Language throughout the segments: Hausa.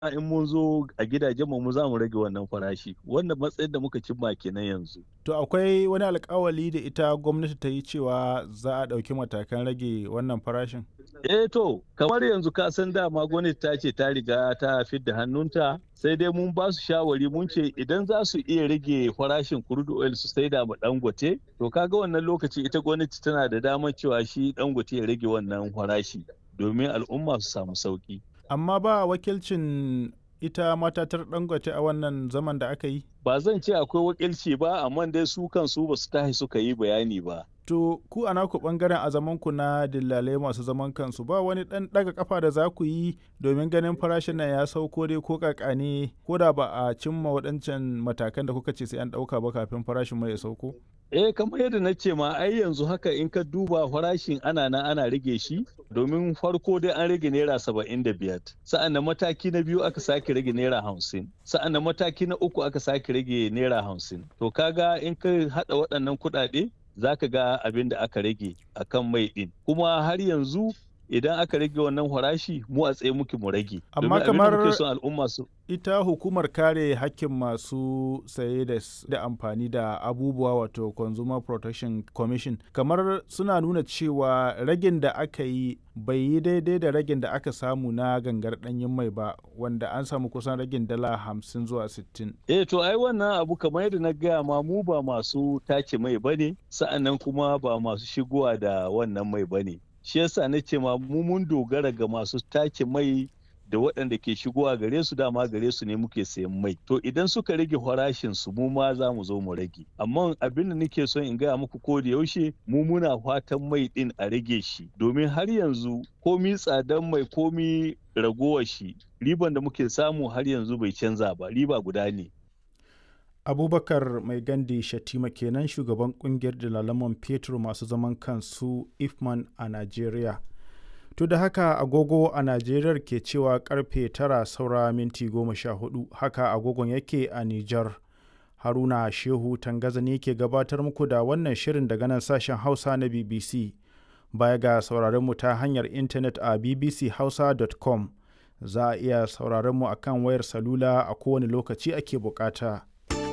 in mun zo a gidajen mu za mu rage wannan farashi. Wannan matsayin da muka cimma kenan yanzu. To akwai wani alkawali da ita gwamnati ta yi cewa za a ɗauki matakan rage wannan farashin? To, kamar yanzu ka san dama gwamnati ta ce ta riga ta fidda hannunta, sai dai mun ba su shawari mun ce idan za su iya rage farashin crude oil su saida ma Dangote, to kaga wannan lokaci ita gwamnati tana da damar cewa shi Dangote ya rage wannan farashi domin al'umma su samu sauki. Amma ba wakilcin ita matatar Dangote a wannan zaman da aka yi? Ba zan ce akwai wakilci ba, amma dai su kansu ba su tashi suka yi bayani ba. To ku a naku ɓangaren a zamanku na dillalai masu zaman kansu ba wani ɗan ɗaga ƙafa da za ku yi domin ganin farashin nan ya sauko dai ko ƙaƙane ko da ba a cimma waɗancan matakan da kuka ce sai an ɗauka ba kafin farashin mai ya sauko? Kamar yadda na ce ma ai yanzu haka in ka duba farashin ana rage shi domin farko dai an rage naira 75, sa'an nan mataki na biyu aka sake rage naira 50, sa'an nan mataki na uku aka sake rage naira 50. To kaga in ka haɗa waɗannan kuɗaɗe za ka ga abin da aka rage a kan mai ɗin. Kuma har yanzu idan aka rage wannan farashi mu a tsaye muke mu rage. Amma Domin kamar abin da muke son al'umma su. ita hukumar kare hakkin masu saye da amfani da abubuwa wato Consumer Protection Commission kamar suna nuna cewa ragin da aka yi bai yi daidai da ragin da aka samu na gangar ɗanyen mai ba wanda an samu kusan ragin dala 50 zuwa 60. To ai wannan abu kamar yadda na gaya ma mu ba masu tace mai bane, sa'annan kuma ba masu shigowa da wannan mai bane. Shi yasa na ce ma mu mun dogara ga masu tace mai da waɗanda ke shigowa gare su, dama gare su ne muke sayan mai. To idan suka rage farashin su mu ma za mu zo mu rage. Amma abin da nake son in gaya muku ko da yaushe mu muna fatan mai ɗin a rage shi domin har yanzu komi tsadan mai komi ragowar shi riban da muke samu har yanzu bai canza ba, riba guda ne. Abubakar Mai Gandi Shatima kenan shugaban kungiyar dalaman fetur masu zaman kansu Ifman a Najeriya. To da haka agogo a Najeriya ke cewa karfe 9 saura minti 14, haka agogon yake a Nijar. Haruna Shehu Tangaza ne ke gabatar muku da wannan shirin daga nan sashen Hausa na BBC. Baya ga sauraron mu ta hanyar intanet a bbchausa.com, za a iya sauraron mu akan wayar salula a kowane lokaci ake bukata.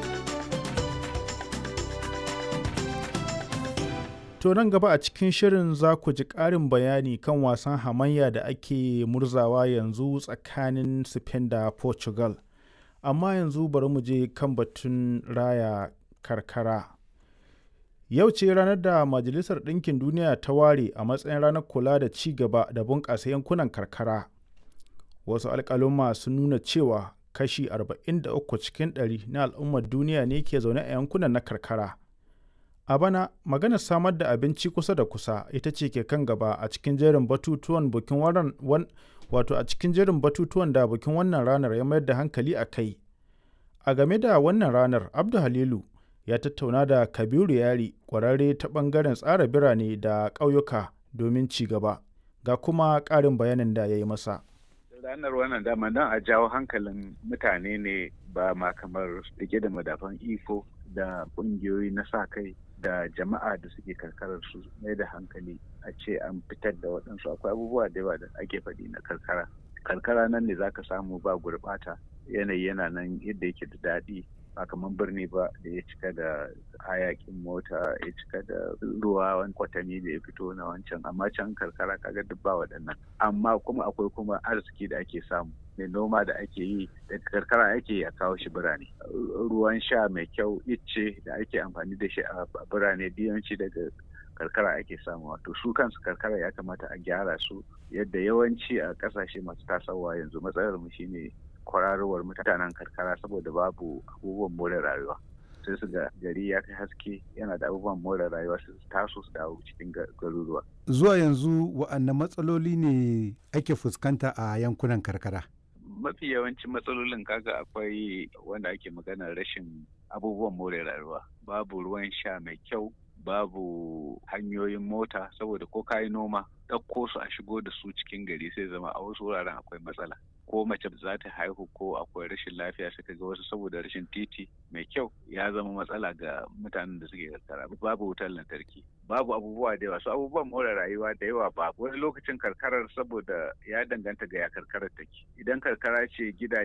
To nan gaba a cikin shirin za ku ji ƙarin bayani kan wasan hamayya da ake murzawa yanzu tsakanin Spain da Portugal. Amma yanzu bari mu je kan batun raya karkara. Yau ce ranar da Majalisar Ɗinkin Duniya ta ware a matsayin ranar kula da ci gaba da bunƙasa yankunan karkara. Wasu alƙaluma sun nuna cewa kashi 43 cikin 100 na al'ummar duniya ne ke zaune a yankunan na karkara. A bana, maganar samar da abinci kusa da kusa ita ce ke kan gaba a cikin jerin batutuwan da bikin wannan ranar ya mayar da hankali a kai. A game da wannan ranar, Abdu Halilu ya tattauna da Kabiru Yari, ƙwararre ta ɓangaren tsara birane da ƙauyuka domin ci gaba. Ga kuma ƙarin bayanin da ya yi masa. Ranar wannan dama don a jawo hankalin mutane ne ba ma kamar rike da madafan iko da ƙungiyoyi na sa kai da jama'a da suke karkarar su mai da hankali a ce an fitar da waɗansu akwai abubuwa da yawa da ake faɗi na karkara nan ne zaka samu ba gurɓata, yanayi yana nan yadda yake da daɗi ba kamar birni ba da ya cika da hayakin mota, ya cika da ruwa wani kwatami da ya fito na wancan, amma can karkara kaga duk ba waɗannan. Amma kuma akwai kuma arziki da ake samu mai noma da ake yi daga karkara ake a kawo shi birane, ruwan sha mai kyau, icce da ake amfani da shi a birane yawanci daga karkara ake samu. Wato su kansu karkara ya kamata a gyara su yadda yawanci a kasashe masu tasowa yanzu matsalar mu shine kwararowar mutanen karkara saboda babu abubuwan more rayuwa. Sai su ga gari ya kai haske yana da abubuwan more rayuwa su taso su dawo cikin garuruwa. Zuwa yanzu wa'anne matsaloli ne ake fuskanta a yankunan karkara? Mafi yawancin matsalolin kaga akwai wanda ake maganar rashin abubuwan more rayuwa, babu ruwan sha mai kyau, babu hanyoyin mota saboda ko kayi noma ɗauko su a shigo da su cikin gari sai zama a wasu wuraren akwai matsala, ko mace za ta haihu ko akwai rashin lafiya suka ga wasu saboda rashin titi mai kyau ya zama matsala ga mutanen da suke karkara. Babu wutar lantarki, babu abubuwa da yawa, su abubuwan more rayuwa da yawa babu. Wani lokacin karkarar saboda ya danganta ga ya karkarar take, idan karkara ce gidaje